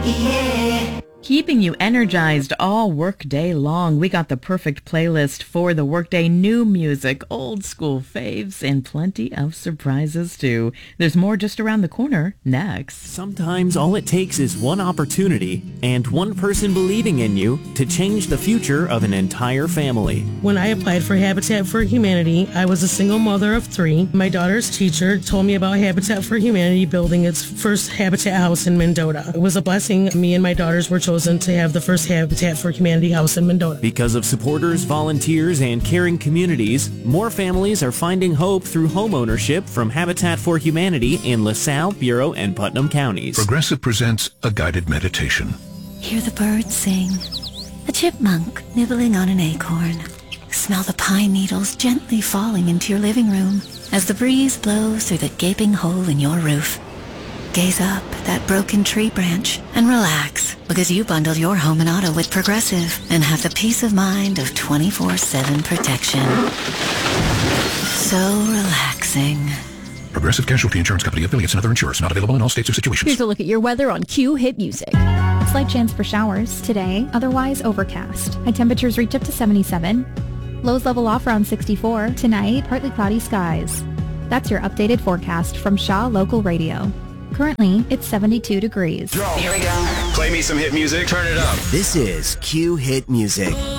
Keeping you energized all workday long, we got the perfect playlist for the workday: new music, old school faves, and plenty of surprises too. There's more just around the corner next. Sometimes all it takes is one opportunity and one person believing in you to change the future of an entire family. When I applied for Habitat for Humanity, I was a single mother of 3. My daughter's teacher told me about Habitat for Humanity building its first Habitat house in Mendota. It was a blessing. Me and my daughters were chosen to have the first Habitat for Humanity house in Mendota. Because of supporters, volunteers, and caring communities, more families are finding hope through homeownership from Habitat for Humanity in LaSalle, Bureau, and Putnam counties. Progressive presents a guided meditation. Hear the birds sing, a chipmunk nibbling on an acorn. Smell the pine needles gently falling into your living room as the breeze blows through the gaping hole in your roof. Gaze up at that broken tree branch and relax, because you bundled your home and auto with Progressive and have the peace of mind of 24/7 protection. So relaxing. Progressive Casualty Insurance Company, affiliates, and other insurers. Not available in all states or situations. Here's a look at your weather on Q Hit Music. Slight chance for showers today, otherwise overcast. High temperatures reach up to 77. Lows level off around 64. Tonight, partly cloudy skies. That's your updated forecast from Shaw Local Radio. Currently, it's 72 degrees. Here we go. Play me some hit music. Turn it up. This is Q Hit Music.